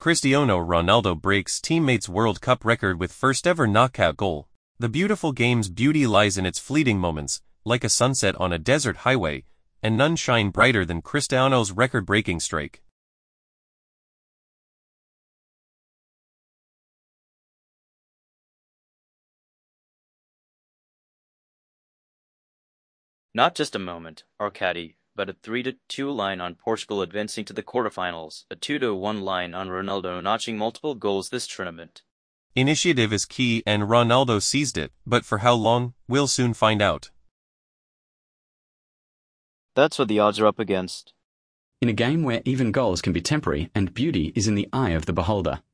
Cristiano Ronaldo breaks teammates' World Cup record with first-ever knockout goal. The beautiful game's beauty lies in its fleeting moments, like a sunset on a desert highway, and none shine brighter than Cristiano's record-breaking strike. Not just a moment, Arcadi, but a 3-2 line on Portugal advancing to the quarterfinals, a 2-1 line on Ronaldo notching multiple goals this tournament. Initiative is key and Ronaldo seized it, but for how long, we'll soon find out. That's what the odds are up against. In a game where even goals can be temporary and beauty is in the eye of the beholder.